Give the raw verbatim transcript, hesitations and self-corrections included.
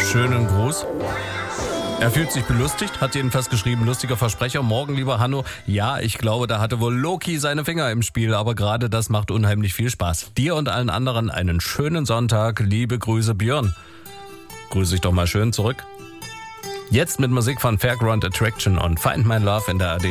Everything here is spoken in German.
schönen Gruß. Er fühlt sich belustigt, hat jedenfalls geschrieben, lustiger Versprecher. Morgen, lieber Hanno. Ja, ich glaube, da hatte wohl Loki seine Finger im Spiel, aber gerade das macht unheimlich viel Spaß. Dir und allen anderen einen schönen Sonntag. Liebe Grüße, Björn. Grüße ich doch mal schön zurück. Jetzt mit Musik von Fairground Attraction und Find My Love in der A R D.